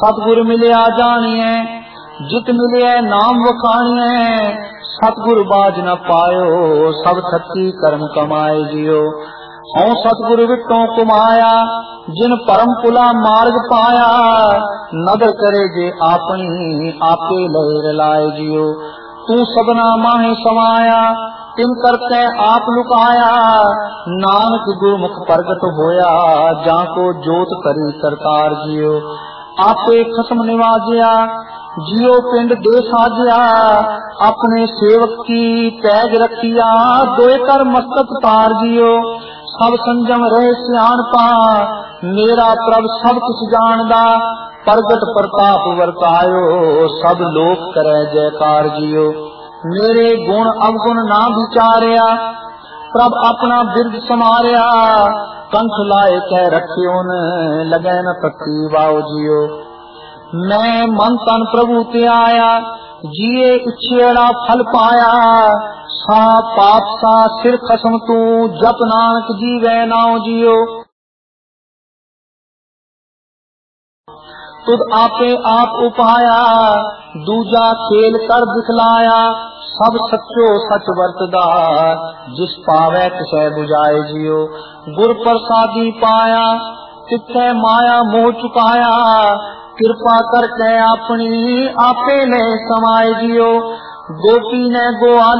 सतगुर मिलिया जानिए, जित मिलिया नाम वखानिए। सतगुर बाज न पायो, सब थकी कर्म कमाए जियो। हूँ सतगुरु विटों कुमाया, जिन परम पुला मार्ग पाया। नदर करे जे आपनी, आपे लहर लाए जियो। तू सबना माहे समाया, तिन करते आप लुकाया। नानक गुरमुख प्रगट होया, जाको जोत करी करतार जियो। आपे खसम निवाजिया, जियो पिंड दे साजिया। अपने सेवक की पैज रखिया, दोए कर मस्तक तार जियो। सब संजम रहे सियाणपा, मेरा प्रभ सब कुछ जानदा। प्रगट प्रताप वर्तायो, सब लोक करे जयकार जियो। मेरे गुण अवगुण ना विचारिया, प्रभ अपना बिरद समारिया। कंठ लाए कह रखियो न, लगे न तत्ती वाओ जियो। मैं मन तन प्रभु ते आया, जिए इच्छेड़ा फल पाया। सा पाप सा सिर खसम तू, जप नानक जीवे नाओ जियो। तुद आपे आप उपाया, दूजा खेल कर दिखलाया। सब सच्चो सच वर्तदा, जिस पावे तिसै बुझाए जियो। गुर प्रसादी पाया, तिथे माया मोह चुकाया। कृपा करके अपनी, आपे ले समाए जियो। गोपी ने गोवाल